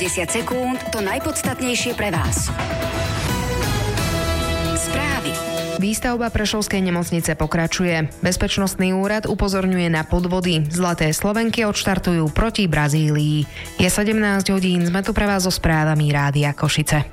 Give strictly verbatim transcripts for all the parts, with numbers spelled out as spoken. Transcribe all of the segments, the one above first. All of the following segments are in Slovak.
desať sekúnd to najpodstatnejšie pre vás. Správy. Výstavba Prešovskej nemocnice pokračuje. Bezpečnostný úrad upozorňuje na podvody. Zlaté Slovenky odštartujú proti Brazílii. Je sedemnásť hodín, sme tu pre vás so správami Rádia Košice.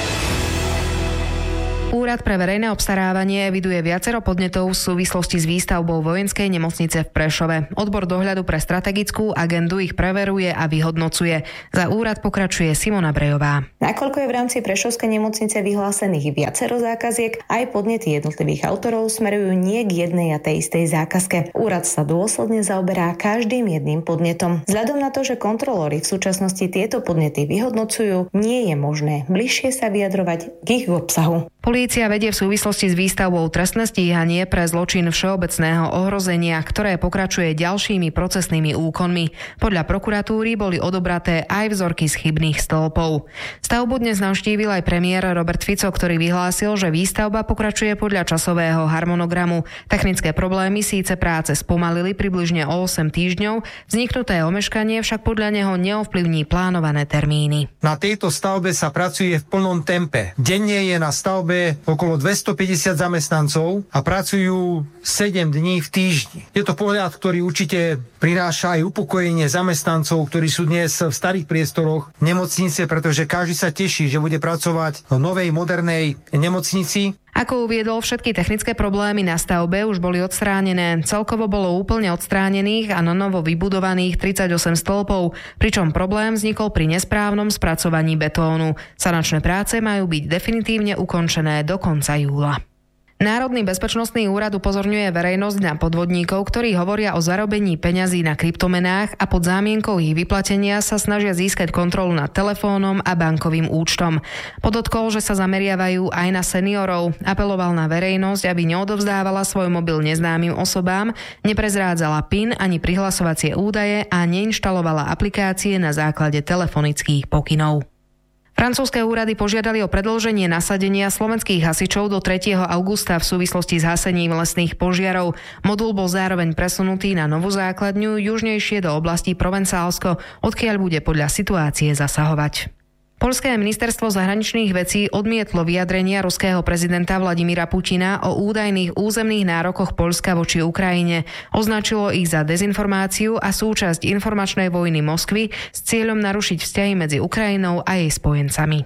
Úrad pre verejné obstarávanie eviduje viacero podnetov v súvislosti s výstavbou vojenskej nemocnice v Prešove. Odbor dohľadu pre strategickú agendu ich preveruje a vyhodnocuje. Za úrad pokračuje Simona Brejová. Nakoľko je v rámci Prešovskej nemocnice vyhlásených viacero zákaziek, aj podnety jednotlivých autorov smerujú nie k jednej a tej istej zákazke. Úrad sa dôsledne zaoberá každým jedným podnetom. Vzhľadom na to, že kontrolóri v súčasnosti tieto podnety vyhodnocujú, nie je možné bližšie sa vyjadrovať k ich obsahu. Polícia vedie v súvislosti s výstavbou trestné stíhanie pre zločin všeobecného ohrozenia, ktoré pokračuje ďalšími procesnými úkonmi. Podľa prokuratúry boli odobraté aj vzorky z chybných stĺpov. Stavbu dnes navštívil aj premiér Robert Fico, ktorý vyhlásil, že výstavba pokračuje podľa časového harmonogramu. Technické problémy síce práce spomalili približne o osem týždňov, vzniknuté omeškanie však podľa neho neovplyvní plánované termíny. Na tejto stavbe sa pracuje v plnom tempe. Denne je na stavbe okolo dvestopäťdesiat zamestnancov a pracujú sedem dní v týždni. Je to pohľad, ktorý určite prináša aj upokojenie zamestnancov, ktorí sú dnes v starých priestoroch nemocnice, pretože každý sa teší, že bude pracovať v novej, modernej nemocnici. Ako uviedol, všetky technické problémy na stavbe už boli odstránené. Celkovo bolo úplne odstránených a nonovo vybudovaných tridsaťosem stĺpov, pričom problém vznikol pri nesprávnom spracovaní betónu. Sanačné práce majú byť definitívne ukončené do konca júla. Národný bezpečnostný úrad upozorňuje verejnosť na podvodníkov, ktorí hovoria o zarobení peňazí na kryptomenách a pod zámienkou ich vyplatenia sa snažia získať kontrolu nad telefónom a bankovým účtom. Podotkol, že sa zameriavajú aj na seniorov. Apeloval na verejnosť, aby neodovzdávala svoj mobil neznámym osobám, neprezrádzala PIN ani prihlasovacie údaje a neinštalovala aplikácie na základe telefonických pokynov. Francúzske úrady požiadali o predĺženie nasadenia slovenských hasičov do tretieho augusta v súvislosti s hasením lesných požiarov. Modul bol zároveň presunutý na novú základňu južnejšie do oblasti Provencálsko, odkiaľ bude podľa situácie zasahovať. Poľské ministerstvo zahraničných vecí odmietlo vyjadrenia ruského prezidenta Vladimíra Putina o údajných územných nárokoch Poľska voči Ukrajine. Označilo ich za dezinformáciu a súčasť informačnej vojny Moskvy s cieľom narušiť vzťahy medzi Ukrajinou a jej spojencami.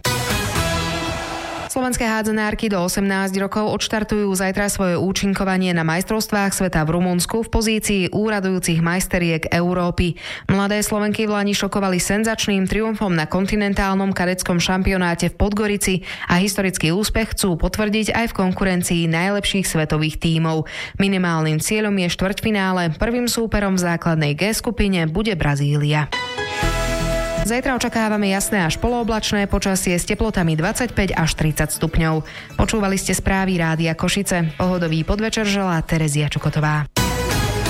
Slovenské hádzanárky do osemnásť rokov odštartujú zajtra svoje účinkovanie na majstrovstvách sveta v Rumunsku v pozícii úradujúcich majsteriek Európy. Mladé Slovenky v lani šokovali senzačným triumfom na kontinentálnom kadetskom šampionáte v Podgorici a historický úspech chcú potvrdiť aj v konkurencii najlepších svetových tímov. Minimálnym cieľom je štvrťfinále, prvým súperom v základnej G skupine bude Brazília. Zajtra očakávame jasné až polooblačné počasie s teplotami dvadsaťpäť až tridsať stupňov. Počúvali ste správy Rádia Košice. Pohodový podvečer želá Terezia Čukotová.